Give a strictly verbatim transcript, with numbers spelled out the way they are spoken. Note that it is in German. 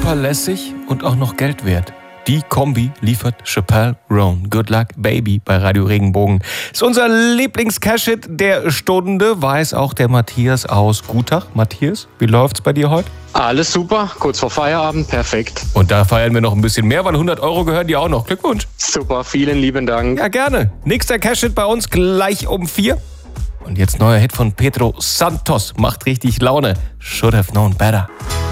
super lässig und auch noch Geld wert. Die Kombi liefert Chappelle Roan. Good Luck Baby bei Radio Regenbogen. Ist unser Lieblings-Cash-Hit der Stunde, weiß auch der Matthias aus Gutach. Matthias, wie läuft's bei dir heute? Alles super, kurz vor Feierabend, perfekt. Und da feiern wir noch ein bisschen mehr, weil hundert Euro gehören dir auch noch. Glückwunsch. Super, vielen lieben Dank. Ja, gerne. Nächster Cash-Hit bei uns gleich um vier. Und jetzt neuer Hit von Pedro Santos. Macht richtig Laune. Should have known better.